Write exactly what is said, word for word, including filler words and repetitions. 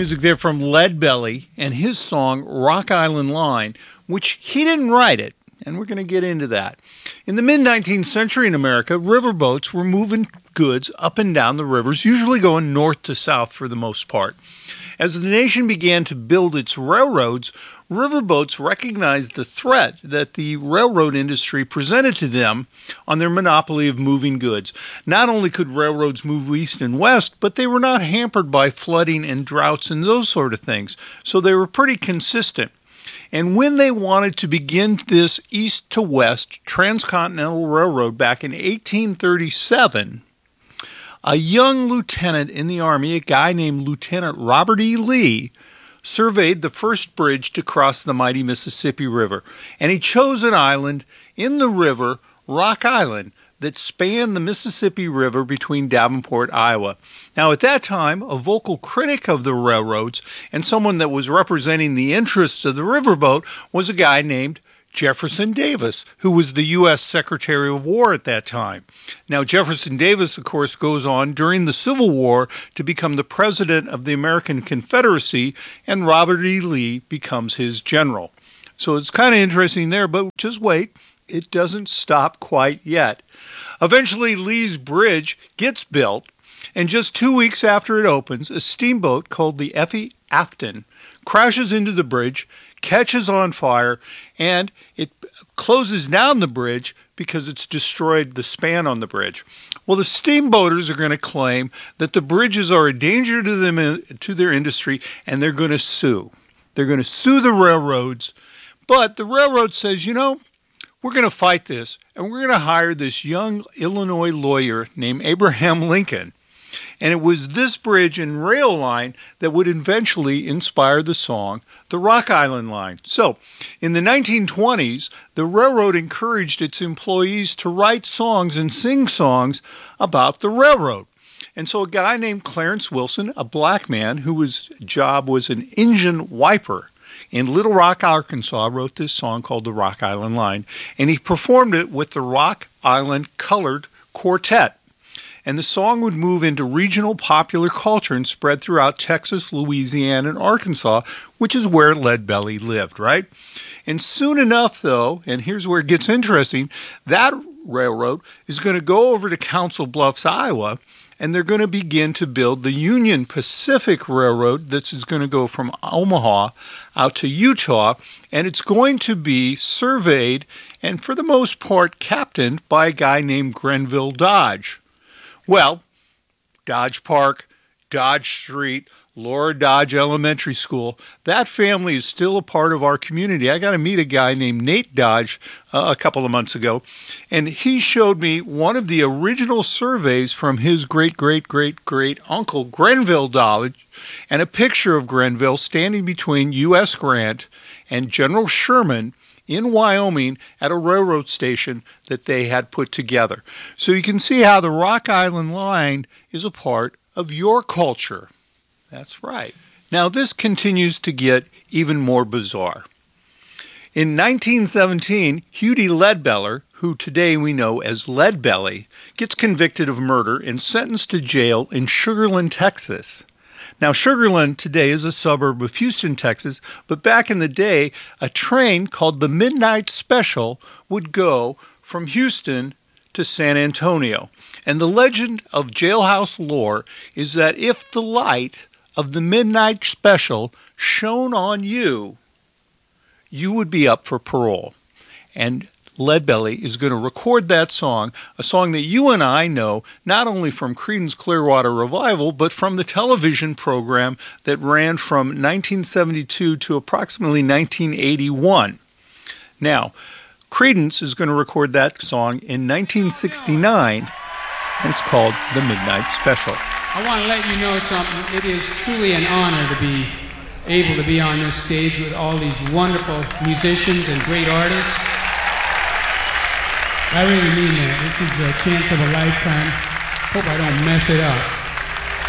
Music there from Leadbelly and his song Rock Island Line, which he didn't write it, and we're going to get into that. In the mid-nineteenth century in America, riverboats were moving goods up and down the rivers, usually going north to south for the most part. As the nation began to build its railroads, riverboats recognized the threat that the railroad industry presented to them on their monopoly of moving goods. Not only could railroads move east and west, but they were not hampered by flooding and droughts and those sort of things, so they were pretty consistent. And when they wanted to begin this east to west transcontinental railroad back in eighteen thirty-seven, a young lieutenant in the Army, a guy named Lieutenant Robert E. Lee, surveyed the first bridge to cross the mighty Mississippi River, and he chose an island in the river, Rock Island, that spanned the Mississippi River between Davenport, Iowa. Now, at that time, a vocal critic of the railroads and someone that was representing the interests of the riverboat was a guy named Jefferson Davis, who was the U S Secretary of War at that time. Now, Jefferson Davis, of course, goes on during the Civil War to become the president of the American Confederacy, and Robert E. Lee becomes his general. So it's kind of interesting there, but just wait, it doesn't stop quite yet. Eventually, Lee's Bridge gets built, and just two weeks after it opens, a steamboat called the Effie Afton crashes into the bridge, catches on fire, and it closes down the bridge because it's destroyed the span on the bridge. Well, the steamboaters are going to claim that the bridges are a danger to them, to their industry, and they're going to sue. They're going to sue the railroads, but the railroad says, you know, we're going to fight this, and we're going to hire this young Illinois lawyer named Abraham Lincoln. And it was this bridge and rail line that would eventually inspire the song, the Rock Island Line. So, in the nineteen twenties, the railroad encouraged its employees to write songs and sing songs about the railroad. And so a guy named Clarence Wilson, a black man whose job was an engine wiper in Little Rock, Arkansas, wrote this song called the Rock Island Line. And he performed it with the Rock Island Colored Quartet. And the song would move into regional popular culture and spread throughout Texas, Louisiana, and Arkansas, which is where Leadbelly lived, right? And soon enough, though, and here's where it gets interesting, that railroad is going to go over to Council Bluffs, Iowa, and they're going to begin to build the Union Pacific Railroad that is going to go from Omaha out to Utah, and it's going to be surveyed and, for the most part, captained by a guy named Grenville Dodge. Well, Dodge Park, Dodge Street, Laura Dodge Elementary School, that family is still a part of our community. I got to meet a guy named Nate Dodge uh, a couple of months ago, and he showed me one of the original surveys from his great-great-great-great-uncle, Grenville Dodge, and a picture of Grenville standing between U S Grant and General Sherman in Wyoming at a railroad station that they had put together. So you can see how the Rock Island Line is a part of your culture. That's right. Now this continues to get even more bizarre. In nineteen seventeen, Hughie Leadbeller, who today we know as Leadbelly, gets convicted of murder and sentenced to jail in Sugar Land, Texas. Now, Sugar Land today is a suburb of Houston, Texas, but back in the day, a train called the Midnight Special would go from Houston to San Antonio. And the legend of jailhouse lore is that if the light of the Midnight Special shone on you, you would be up for parole. And Leadbelly is going to record that song, a song that you and I know not only from Creedence Clearwater Revival, but from the television program that ran from nineteen seventy-two to approximately nineteen eighty-one. Now, Creedence is going to record that song in nineteen sixty-nine, and it's called The Midnight Special. I want to let you know something. It is truly an honor to be able to be on this stage with all these wonderful musicians and great artists. I really mean that. This is a chance of a lifetime. Hope I don't mess it up.